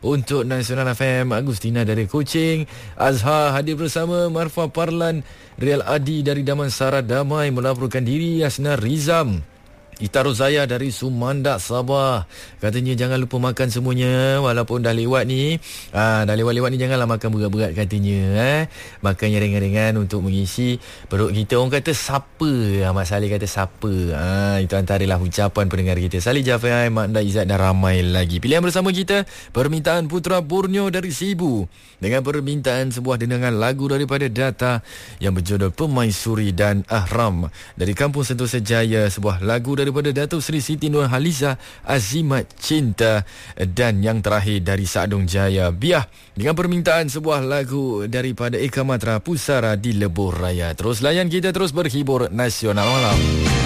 untuk Nasional FM. Agustina dari Kuching, Azhar hadir bersama, Marfa Parlan, Real Adi dari Damansara Damai melaporkan diri, Asna Rizam, Ita Rozaya dari Sumandak, Sabah. Katanya jangan lupa makan semuanya walaupun dah lewat ni. Dah lewat-lewat ni janganlah makan berat-berat katanya. Makan yang ringan-ringan untuk mengisi perut kita. Orang kata sapa. Mak Saleh kata sapa. Itu antaralah ucapan pendengar kita. Salih Jafai, Mak Nda Izzat dan ramai lagi. Pilihan bersama kita, permintaan Putra Borneo dari Sibu dengan permintaan sebuah dendangan lagu daripada Data yang berjudul Pemaisuri dan Ahram. Dari Kampung Sentosa Jaya, sebuah lagu daripada Datuk Seri Siti Nurhaliza, Azimat Cinta. Dan yang terakhir dari Sadong Jaya, Biah, dengan permintaan sebuah lagu daripada Eka Matra, Pusara di Lebuh Raya. Terus layan kita, terus berhibur Nasional Malam.